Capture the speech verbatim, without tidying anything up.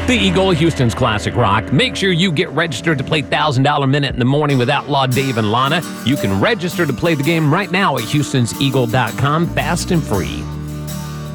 The Eagle, Houston's classic rock. Make sure you get registered to play one thousand dollar Minute in the Morning with Outlaw Dave and Lana. You can register to play the game right now at houstons eagle dot com, fast and free.